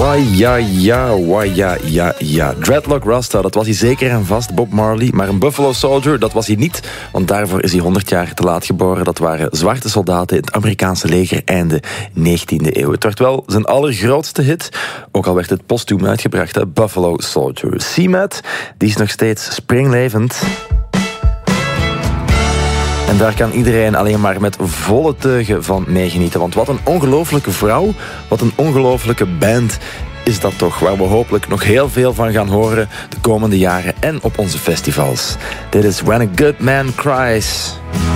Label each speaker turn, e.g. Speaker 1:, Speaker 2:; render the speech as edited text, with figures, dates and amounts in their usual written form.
Speaker 1: Ja. Dreadlock Rasta, dat was hij zeker en vast, Bob Marley. Maar een Buffalo Soldier, dat was hij niet. Want daarvoor is hij 100 jaar te laat geboren. Dat waren zwarte soldaten in het Amerikaanse leger einde 19e eeuw. Het werd wel zijn allergrootste hit. Ook al werd het postuum uitgebracht, hè? Buffalo Soldier. C-Math, die is nog steeds springlevend. En daar kan iedereen alleen maar met volle teugen van meegenieten. Want wat een ongelooflijke vrouw, wat een ongelooflijke band is dat toch. Waar we hopelijk nog heel veel van gaan horen de komende jaren en op onze festivals. Dit is When a Good Man Cries.